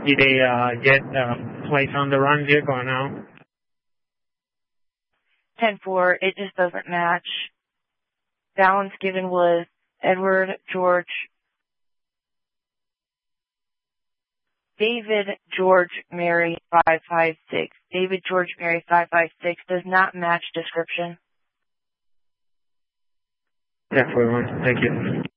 Did they get place on the run vehicle or no? 10-4, it just doesn't match. Balance given was Edward George David George Mary 556. David George Mary 556 does not match description. Yeah, 41. Thank you.